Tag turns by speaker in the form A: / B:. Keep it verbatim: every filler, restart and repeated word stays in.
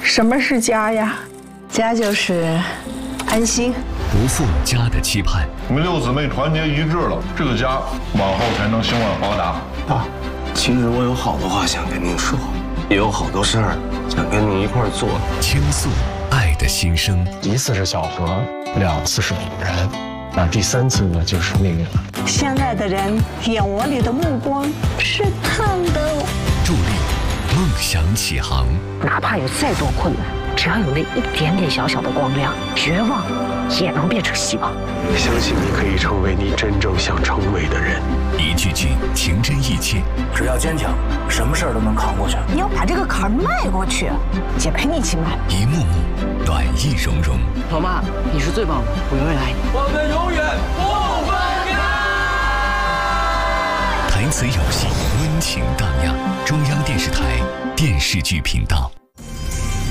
A: 什么是家呀？
B: 家就是安心，
C: 不负家的期盼。
D: 我们六姊妹团结一致了，这个家往后才能兴旺发达。
E: 爸，其实我有好多话想跟您说，也有好多事儿想跟您一块儿做。
C: 倾诉爱的心声，
F: 一次是小河，两次是女人，那第三次呢就是命运了。
B: 现在的人眼窝里的目光是烫的。
C: 助力梦想起航，
G: 哪怕有再多困难，只要有那一点点小小的光亮，绝望也能变成希望。
E: 相信你可以成为你真正想成为的人。
C: 一句句情真意切，
H: 只要坚强，什么事儿都能扛过去。
B: 你要把这个坎儿迈过去，姐陪你一起迈。
C: 一幕幕暖意融融。
G: 老妈，你是最棒的，我永远爱你。
H: 我们永远不分开。
C: 台词有戏，温情荡漾。中央电视台电视剧频道。